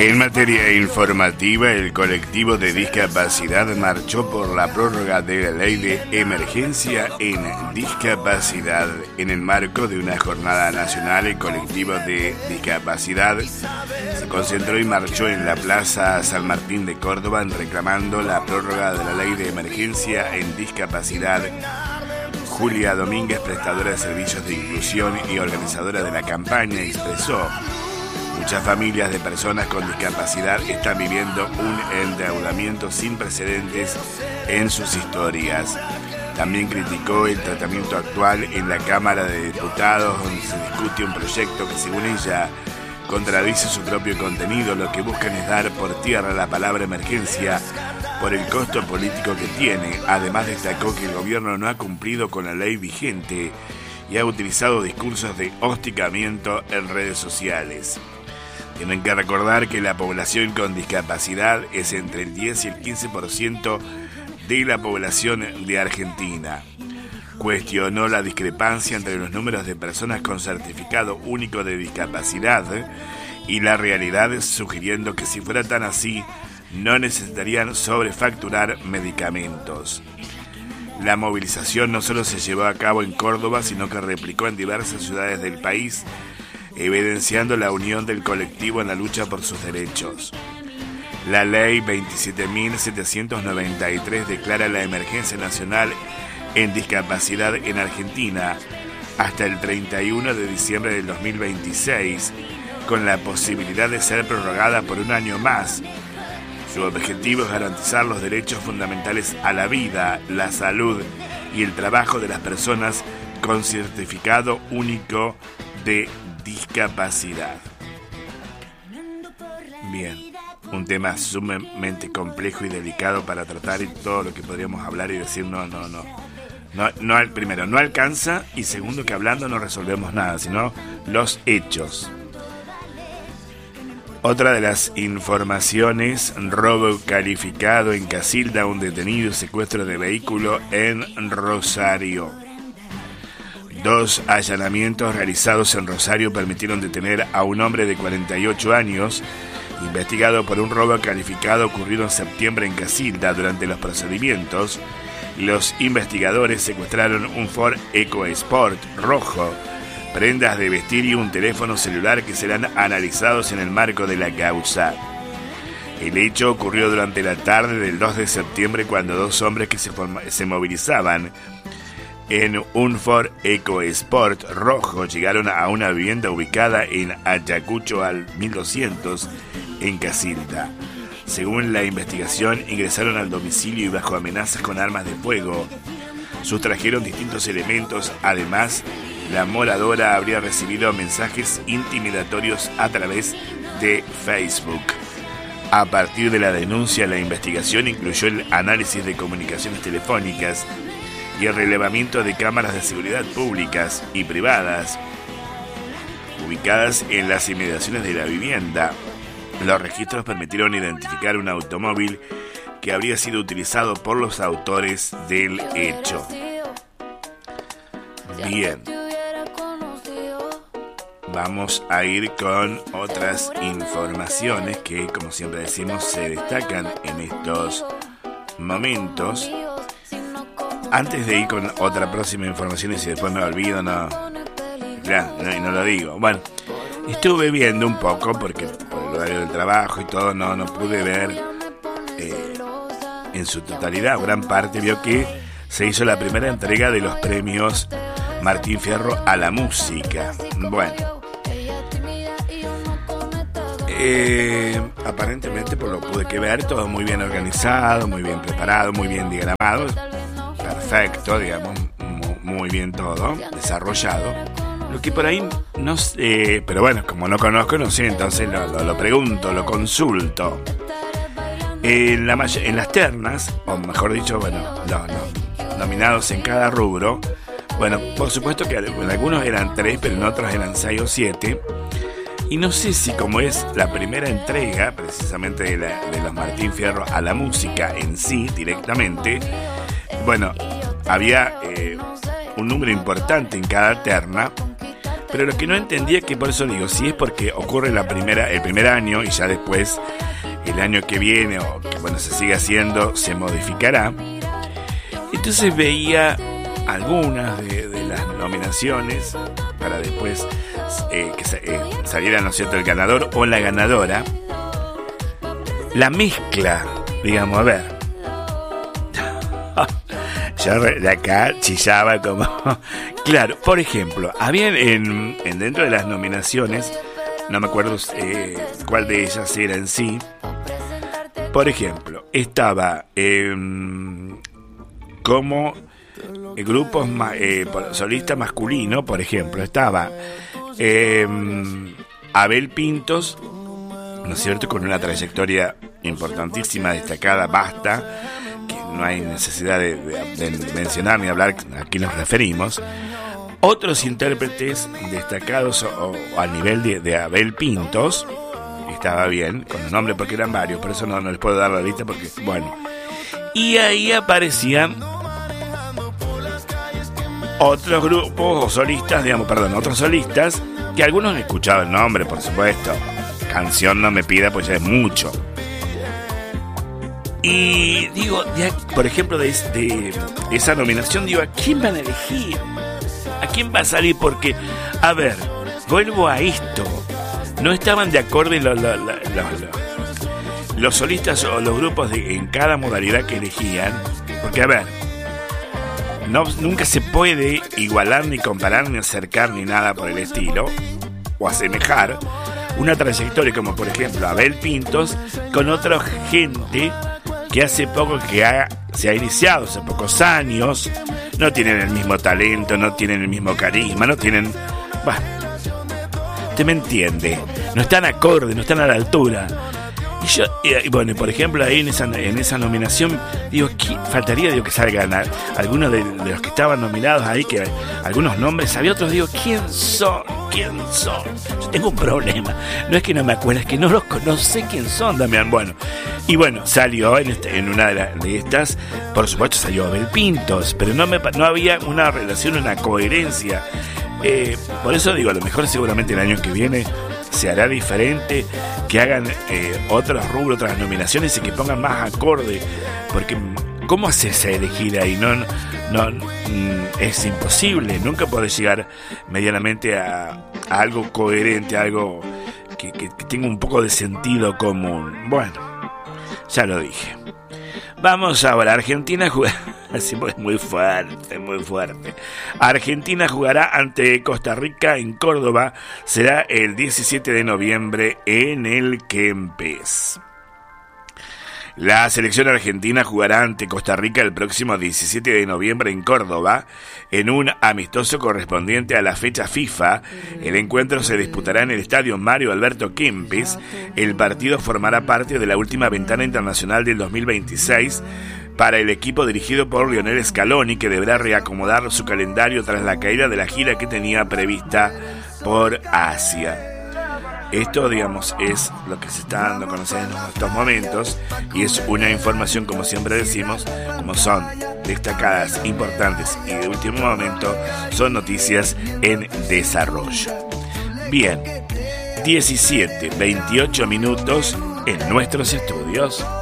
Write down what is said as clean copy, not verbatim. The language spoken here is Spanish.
En materia informativa, el colectivo de discapacidad marchó por la prórroga de la ley de emergencia en discapacidad. En el marco de una jornada nacional, el colectivo de discapacidad se concentró y marchó en la Plaza San Martín de Córdoba reclamando la prórroga de la ley de emergencia en discapacidad. Julia Domínguez, prestadora de servicios de inclusión y organizadora de la campaña, expresó: muchas familias de personas con discapacidad están viviendo un endeudamiento sin precedentes en sus historias. También criticó el tratamiento actual en la Cámara de Diputados, donde se discute un proyecto que, según ella, contradice su propio contenido. Lo que buscan es dar por tierra la palabra emergencia por el costo político que tiene. Además, destacó que el gobierno no ha cumplido con la ley vigente y ha utilizado discursos de hostigamiento en redes sociales. Tienen que recordar que la población con discapacidad es entre el 10 y el 15% de la población de Argentina. Cuestionó la discrepancia entre los números de personas con certificado único de discapacidad y la realidad, sugiriendo que si fuera tan así, no necesitarían sobrefacturar medicamentos. La movilización no solo se llevó a cabo en Córdoba, sino que replicó en diversas ciudades del país, evidenciando la unión del colectivo en la lucha por sus derechos. La ley 27.793 declara la emergencia nacional en discapacidad en Argentina hasta el 31 de diciembre del 2026, con la posibilidad de ser prorrogada por un año más. Su objetivo es garantizar los derechos fundamentales a la vida, la salud y el trabajo de las personas con certificado único de discapacidad. Bien, un tema sumamente complejo y delicado para tratar, y todo lo que podríamos hablar y decir no, primero no alcanza, y segundo que hablando no resolvemos nada, sino los hechos. Otra de las informaciones: robo calificado en Casilda, un detenido y secuestro de vehículo en Rosario. 2 allanamientos realizados en Rosario permitieron detener a un hombre de 48 años, investigado por un robo calificado ocurrido en septiembre en Casilda. Durante los procedimientos, los investigadores secuestraron un Ford EcoSport rojo, prendas de vestir y un teléfono celular que serán analizados en el marco de la causa. El hecho ocurrió durante la tarde del 2 de septiembre cuando 2 hombres que se movilizaban en un Ford EcoSport rojo llegaron a una vivienda ubicada en Ayacucho al 1200 en Casilda. Según la investigación, ingresaron al domicilio y bajo amenazas con armas de fuego sustrajeron distintos elementos. Además, la moradora habría recibido mensajes intimidatorios a través de Facebook. A partir de la denuncia, la investigación incluyó el análisis de comunicaciones telefónicas y el relevamiento de cámaras de seguridad públicas y privadas ubicadas en las inmediaciones de la vivienda. Los registros permitieron identificar un automóvil que habría sido utilizado por los autores del hecho. Bien, vamos a ir con otras informaciones que, como siempre decimos, se destacan en estos momentos. Antes de ir con otra próxima información, y si después me olvido, no lo digo. Bueno, estuve viendo un poco, porque por el horario del trabajo y todo, no pude ver en su totalidad, gran parte. Vio que se hizo la primera entrega de los premios Martín Fierro a la música. Bueno, aparentemente, por lo que pude ver, todo muy bien organizado, muy bien preparado, muy bien diagramado, perfecto, digamos, muy bien todo, desarrollado. Lo que por ahí no sé, pero bueno, como no conozco, no sé, entonces lo pregunto, lo consulto. En las ternas, o mejor dicho, bueno, los nominados en cada rubro, bueno, por supuesto que en algunos eran 3, pero en otros eran 6 o 7. Y no sé si, como es la primera entrega precisamente de los Martín Fierro a la música en sí, directamente, bueno, había un número importante en cada terna, Pero lo que no entendía, que por eso digo, si es porque ocurre el primer año y ya después el año que viene, o que bueno, se sigue haciendo, se modificará. Entonces veía algunas de las nominaciones para después saliera, ¿no es cierto?, el ganador o la ganadora. La mezcla, digamos, a ver. Yo de acá chillaba como... Claro, por ejemplo, había dentro de las nominaciones, no me acuerdo cuál de ellas era en sí. Por ejemplo, estaba como grupos solista masculino, por ejemplo, estaba Abel Pintos, ¿no es cierto?, con una trayectoria importantísima, destacada, vasta, que no hay necesidad de mencionar ni hablar a quién nos referimos. Otros intérpretes destacados o al nivel de Abel Pintos, estaba bien, con los nombres porque eran varios, por eso no les puedo dar la lista porque, bueno. Y ahí aparecían otros grupos o solistas, otros solistas, que algunos escuchaban el nombre, por supuesto. Canción no me pida, pues ya es mucho. Y digo, por ejemplo, de esa nominación, digo, ¿a quién van a elegir? ¿A quién va a salir? Porque, a ver, vuelvo a esto. No estaban de acuerdo los solistas o los grupos en cada modalidad que elegían. Porque, a ver, nunca se puede igualar, ni comparar, ni acercar, ni nada por el estilo, o asemejar una trayectoria como, por ejemplo, Abel Pintos con otra gente que hace poco se ha iniciado, hace pocos años, no tienen el mismo talento, no tienen el mismo carisma, no tienen... Bah, usted me entiende, no están acorde, no están a la altura. Y bueno, por ejemplo, ahí en esa nominación, digo, faltaría que salgan algunos de los que estaban nominados ahí, que algunos nombres, había otros, digo, ¿quién son? Yo tengo un problema, no es que no me acuerdo, es que no sé quién son, Damián. Bueno, y bueno, salió en una de estas, por supuesto salió Abel Pintos, pero no había una relación, una coherencia. Por eso digo, a lo mejor seguramente el año que viene se hará diferente, que hagan otros rubros, otras nominaciones y que pongan más acorde, porque ¿cómo haces a elegir ahí? No, es imposible, nunca podés llegar medianamente a algo coherente, a algo que tenga un poco de sentido común. Bueno, ya lo dije. Vamos ahora, Argentina juega... Así muy fuerte. Argentina jugará ante Costa Rica en Córdoba. Será el 17 de noviembre en el Kempes. La selección argentina jugará ante Costa Rica el próximo 17 de noviembre en Córdoba, en un amistoso correspondiente a la fecha FIFA. El encuentro se disputará en el estadio Mario Alberto Kempes. El partido formará parte de la última ventana internacional del 2026 para el equipo dirigido por Lionel Scaloni, que deberá reacomodar su calendario tras la caída de la gira que tenía prevista por Asia. Esto, digamos, es lo que se está dando a conocer en estos momentos y es una información, como siempre decimos, como son destacadas, importantes y de último momento, son noticias en desarrollo. Bien, 17:28 minutos en nuestros estudios.